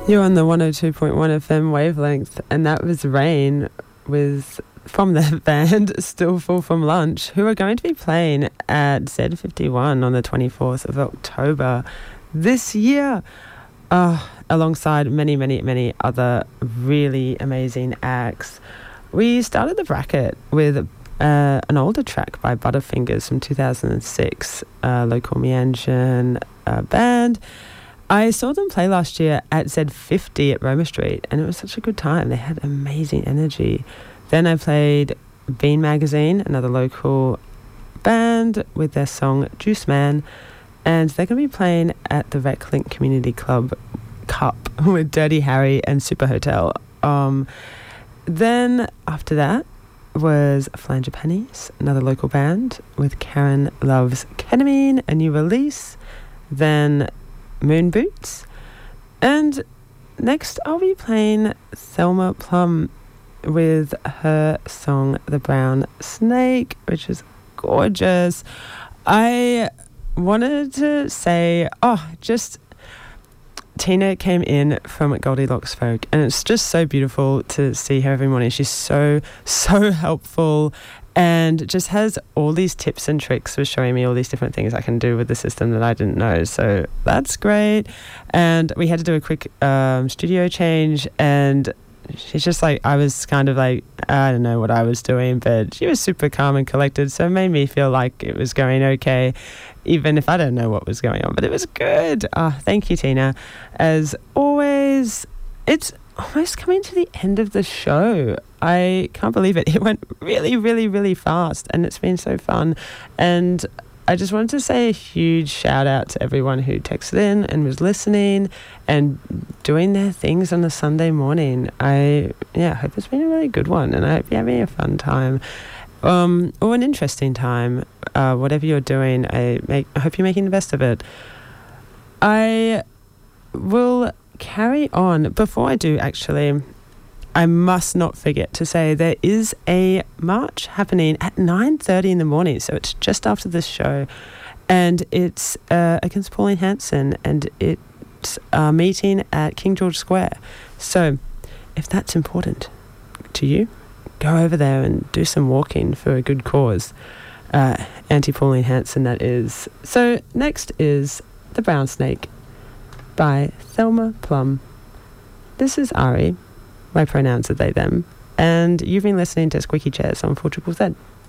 You're on the 102.1 FM wavelength, and that was Rain from the band Still Full From Lunch, who are going to be playing at Z51 on the 24th of October this year, alongside many, many, many other really amazing acts. We started the bracket with an older track by Butterfingers from 2006, local Meanjin band. I saw them play last year at Z50 at Roma Street, and it was such a good time. They had amazing energy. Then I played Bean Magazine, another local band, with their song Juice Man, and they're going to be playing at the Reclink Community Club Cup with Dirty Harry and Super Hotel. Then after that was Flanger Pennies, another local band, with Karen Loves Ketamine, a new release. Then Moon Boots, and next I'll be playing Thelma Plum with her song The Brown Snake, which is gorgeous. I wanted to say, Tina came in from Goldilocks Folk, and it's just so beautiful to see her every morning. She's so helpful, and just has all these tips and tricks for showing me all these different things I can do with the system that I didn't know. So that's great. And we had to do a quick studio change, and she's just like, I was kind of like, I don't know what I was doing, but she was super calm and collected, so it made me feel like it was going okay, even if I don't know what was going on. But it was good. Thank you, Tina. As always, it's almost coming to the end of the show. I can't believe it. It went really, really, really fast, and it's been so fun. And I just wanted to say a huge shout out to everyone who texted in and was listening and doing their things on a Sunday morning. I hope it's been a really good one, and I hope you're having a fun time, or an interesting time. Whatever you're doing, I hope you're making the best of it. I will carry on. Before I do, actually, I must not forget to say there is a march happening at 9:30 in the morning, so it's just after this show, and it's against Pauline Hanson, and it's a meeting at King George Square. So if that's important to you, go over there and do some walking for a good cause. Anti-Pauline Hanson, that is. So next is The Brown Snake by Thelma Plum. This is Ari. My pronouns are they, them. And you've been listening to Squeaky Chairs on 4ZZZ.